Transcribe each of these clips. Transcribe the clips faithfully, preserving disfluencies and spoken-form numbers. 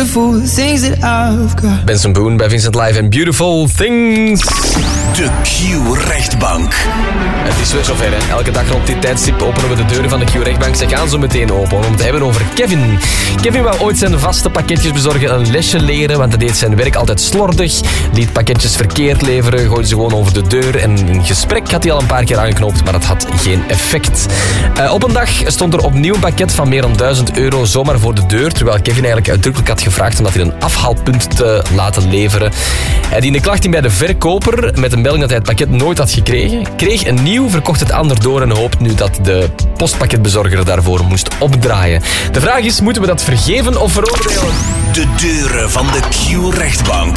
beautiful things that I've got. Benson Boone bij Vincent Live en Beautiful Things. De Q-rechtbank. Het is weer zover, hè. Elke dag rond dit tijdstip openen we de deuren van de Q-rechtbank. Ze gaan zo meteen open om het te hebben over Kevin. Kevin wou ooit zijn vaste pakketjesbezorger een lesje leren, want hij deed zijn werk altijd slordig, liet pakketjes verkeerd leveren, gooide ze gewoon over de deur en in gesprek had hij al een paar keer aangeknoopt, maar dat had geen effect. Uh, op een dag stond er opnieuw een pakket van meer dan duizend euro zomaar voor de deur, terwijl Kevin eigenlijk uitdrukkelijk had gevraagd om dat in een afhaalpunt te laten leveren. Hij diende klacht in bij de verkoper met een melding dat hij het pakket nooit had gekregen, kreeg een nieuw, verkocht het ander door en hoopt nu dat de postpakketbezorger daarvoor moest opdraaien. De vraag is, moeten we dat vergeven of veroordelen? De deuren van de Q-rechtbank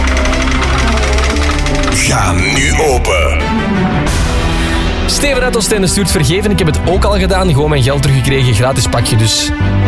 gaan nu open. Steven uit Oostende stuurt vergeven. Ik heb het ook al gedaan. Gewoon mijn geld teruggekregen. Gratis pakje dus.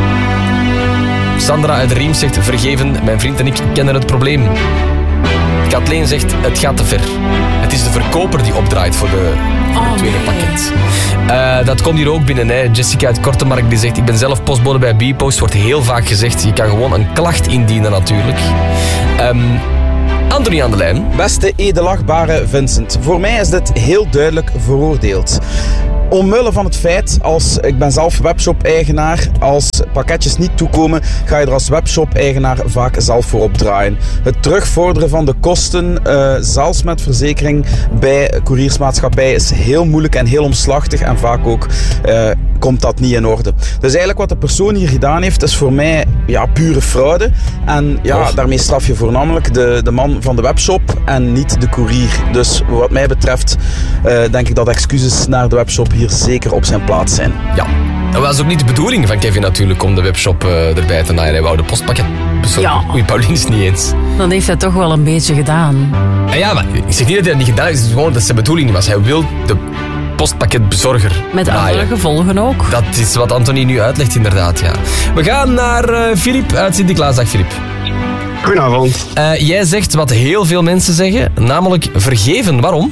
Sandra uit Riem zegt vergeven. Mijn vriend en ik kennen het probleem. Kathleen zegt het gaat te ver. Het is de verkoper die opdraait voor de, voor oh, het tweede nee. pakket. Uh, dat komt hier ook binnen. Hè. Jessica uit Kortemark die zegt ik ben zelf postbode bij Bpost. Wordt heel vaak gezegd. Je kan gewoon een klacht indienen natuurlijk. Um, Anthony aan de lijn. Beste edelachtbare Vincent, voor mij is dit heel duidelijk veroordeeld. Omwille van het feit, als ik ben zelf webshop-eigenaar, als pakketjes niet toekomen, ga je er als webshop-eigenaar vaak zelf voor opdraaien. Het terugvorderen van de kosten, uh, zelfs met verzekering bij couriersmaatschappij, is heel moeilijk en heel omslachtig en vaak ook uh, komt dat niet in orde. Dus eigenlijk wat de persoon hier gedaan heeft, is voor mij ja, pure fraude. En ja, oh. daarmee straf je voornamelijk de, de man van de webshop en niet de courier. Dus wat mij betreft uh, denk ik dat excuses naar de webshop hier zeker op zijn plaats zijn. Ja, dat was ook niet de bedoeling van Kevin natuurlijk om de webshop uh, erbij te naaien. Hij wou de postpakket bezorgen. Ja. Oei, Paulien is niet eens. Dan heeft hij toch wel een beetje gedaan. En ja, maar ik zeg niet dat hij dat niet gedaan heeft. Het is gewoon dat zijn bedoeling niet was. Hij wil de postpakketbezorger Met naaien. andere gevolgen ook. Dat is wat Anthony nu uitlegt inderdaad, ja. We gaan naar Filip uh, uit Sint-Niklaas. Dag Filip. Goedenavond. Uh, jij zegt wat heel veel mensen zeggen, namelijk vergeven. Waarom?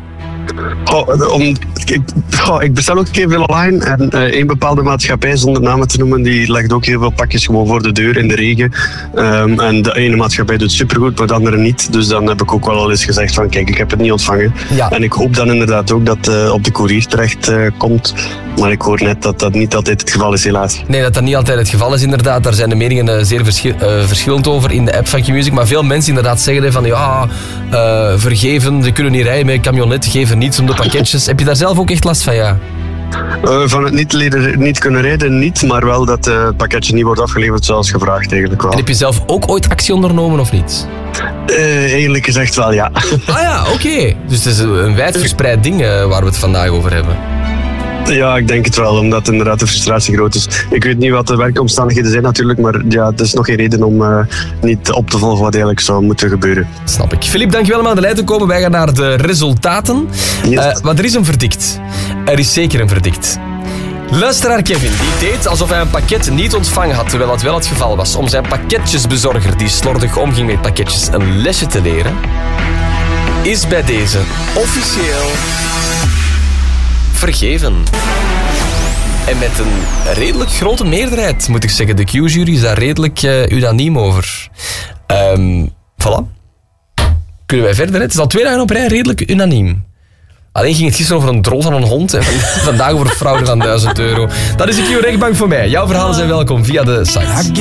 Oh, om, ik, oh, ik bestel ook heel veel online en uh, een bepaalde maatschappij, zonder namen te noemen, die legt ook heel veel pakjes gewoon voor de deur in de regen. Um, en de ene maatschappij doet supergoed, maar de andere niet. Dus dan heb ik ook wel al eens gezegd van kijk, ik heb het niet ontvangen. Ja. En ik hoop dan inderdaad ook dat het uh, op de courier terecht uh, komt. Maar ik hoor net dat dat niet altijd het geval is, helaas. Nee, dat dat niet altijd het geval is, inderdaad. Daar zijn de meningen uh, zeer verschil, uh, verschillend over in de app van Q-Music. Maar veel mensen inderdaad zeggen van ja, uh, vergeven, ze kunnen niet rijden met een camionet, geven niets om de pakketjes. Heb je daar zelf ook echt last van, ja? Uh, van het niet, leren, niet kunnen rijden, niet, maar wel dat uh, het pakketje niet wordt afgeleverd zoals gevraagd eigenlijk wel. En heb je zelf ook ooit actie ondernomen of niet? Uh, eerlijk gezegd wel, ja. Ah ja, oké. Okay. Dus het is een wijdverspreid ding uh, waar we het vandaag over hebben. Ja, ik denk het wel, omdat inderdaad de frustratie groot is. Ik weet niet wat de werkomstandigheden zijn natuurlijk, maar ja, het is nog geen reden om uh, niet op te volgen wat eigenlijk zou moeten gebeuren. Snap ik. Filip, dankjewel om aan de lijn te komen. Wij gaan naar de resultaten. Yes. Uh, want er is een verdict. Er is zeker een verdict. Luisteraar Kevin, die deed alsof hij een pakket niet ontvangen had, terwijl dat wel het geval was, om zijn pakketjesbezorger, die slordig omging met pakketjes, een lesje te leren, is bij deze officieel vergeven. En met een redelijk grote meerderheid, moet ik zeggen. De Q-jury is daar redelijk uh, unaniem over. Um, voilà. Kunnen wij verder? Hè? Het is al twee dagen op rij redelijk unaniem. Alleen ging het gisteren over een drol van een hond. En vandaag over fraude van duizend euro. Dat is de Q-rechtbank voor mij. Jouw verhalen zijn welkom via de site.